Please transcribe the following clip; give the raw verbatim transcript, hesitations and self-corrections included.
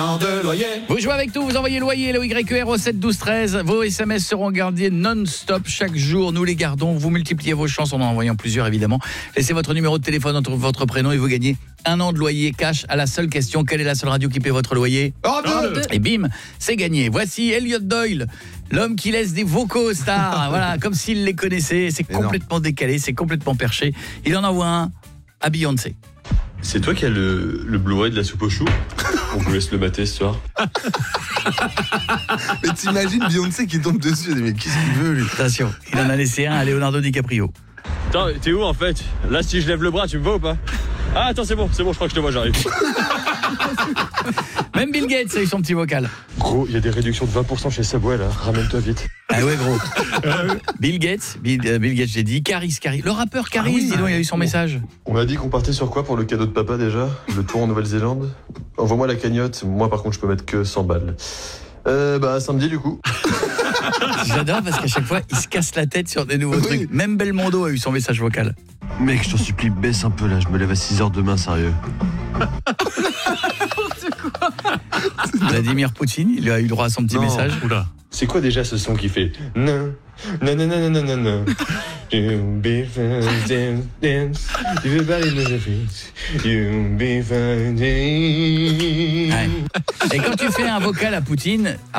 cent de loyer. Vous jouez avec nous, vous envoyez loyer, le Y E R au sept douze treize. Vos S M S seront gardés non-stop chaque jour. Nous les gardons. Vous multipliez vos chances en en envoyant plusieurs, évidemment. Laissez votre numéro de téléphone entre votre prénom et vous gagnez un an de loyer cash à la seule question. Quelle est la seule radio qui paie votre loyer? Europe deux. Et bim, c'est gagné. Voici Elliot Doyle, l'homme qui laisse des vocaux aux stars. Voilà, comme s'il les connaissait. C'est complètement décalé, c'est complètement perché. Il en envoie un à Beyoncé. C'est toi qui as le, le Blu-ray de la soupe aux choux? On vous laisse le mater ce soir. Mais t'imagines Beyoncé qui tombe dessus, mais qu'est-ce qu'il veut lui? Attention, il en a laissé un à Leonardo DiCaprio. Attends, t'es où en fait? Là, si je lève le bras, tu me vois ou pas? Ah, attends, c'est bon, c'est bon, je crois que je te vois, j'arrive. Même Bill Gates a eu son petit vocal. Gros, il y a des réductions de vingt pour cent chez Subway là, ramène-toi vite. Ah ouais, gros. Bill Gates, Bill, euh, Bill Gates, j'ai dit. Caris, Caris. Le rappeur Caris, ah oui, dis donc, il a eu son message. On m'a dit qu'on partait sur quoi pour le cadeau de papa déjà? Le tour en Nouvelle-Zélande? Envoie-moi la cagnotte, moi par contre je peux mettre que cent balles. Euh, bah samedi du coup. J'adore parce qu'à chaque fois, il se casse la tête sur des nouveaux oui. trucs. Même Belmondo a eu son message vocal. Mec, je t'en supplie, baisse un peu là, je me lève à six heures demain, sérieux. Vladimir Poutine, il a eu droit à son petit non. message. Oula. C'est quoi déjà ce son qui fait non, non, non, non, non, non, non. You be fine, dance, everybody knows your feet. You be fine. Et quand tu fais un vocal à Poutine,